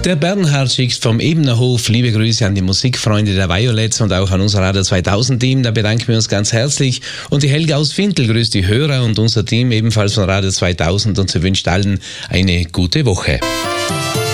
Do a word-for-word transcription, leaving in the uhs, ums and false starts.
Der Bernhard schickt vom Ebener Hof liebe Grüße an die Musikfreunde der Violets und auch an unser Radio zweitausend Team. Da bedanken wir uns ganz herzlich. Und die Helga aus Fintel grüßt die Hörer und unser Team ebenfalls von Radio zweitausend und sie wünscht allen eine gute Woche.